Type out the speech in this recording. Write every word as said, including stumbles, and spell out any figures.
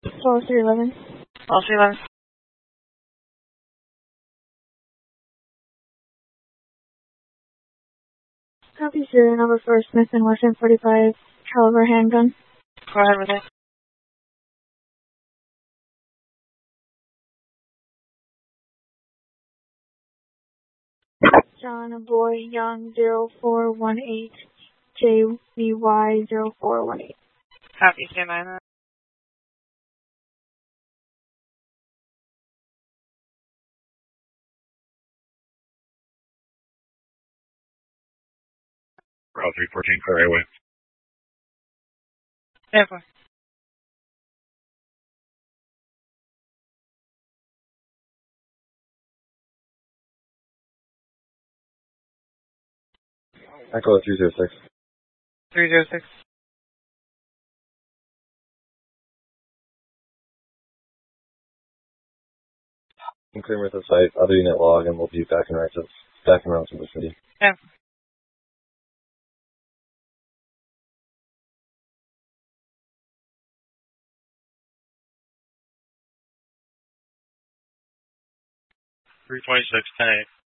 twelve three eleven. twelve three eleven. Copy serial number for Smith and Wesson forty-five caliber handgun. Go ahead with it. John Boy Young zero four one eight J V Y zero four one eight. Copy, stand by that. Route three fourteen, clear highway. ten four. Echo three zero six. three zero six. I'm clear with the site. Other unit log, and we'll be back in active. Back in routes in the city. ten four. three twenty-six, ten eight.